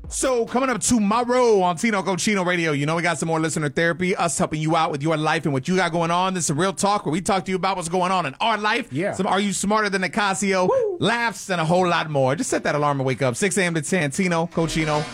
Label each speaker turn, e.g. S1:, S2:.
S1: So coming up tomorrow on Tino Cochino Radio, you know we got some more listener therapy, us helping you out with your life and what you got going on. This is a real talk where we talk to you about what's going on in our life.
S2: Yeah.
S1: Some Are You Smarter Than Nicasio? Laughs and a whole lot more. Just set that alarm and wake up. 6 a.m. to 10, Tino Cochino.